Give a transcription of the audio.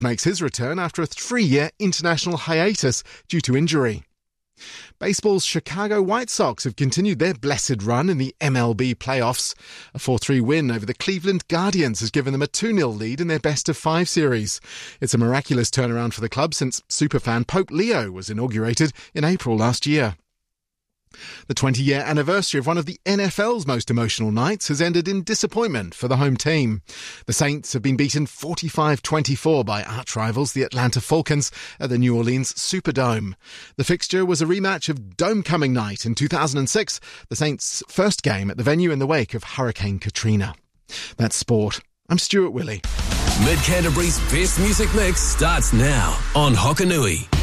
makes his return after a 3-year international hiatus due to injury. Baseball's Chicago White Sox have continued their blessed run in the MLB playoffs. A 4-3 win over the Cleveland Guardians has given them a 2-0 lead in their best-of-5 series. It's a miraculous turnaround for the club since superfan Pope Leo was inaugurated in April last year. The 20-year anniversary of one of the NFL's most emotional nights has ended in disappointment for the home team. The Saints have been beaten 45-24 by arch-rivals the Atlanta Falcons at the New Orleans Superdome. The fixture was a rematch of Domecoming Night in 2006, the Saints' first game at the venue in the wake of Hurricane Katrina. That's sport. I'm Stuart Willey. Mid Canterbury's best music mix starts now on Hokanui.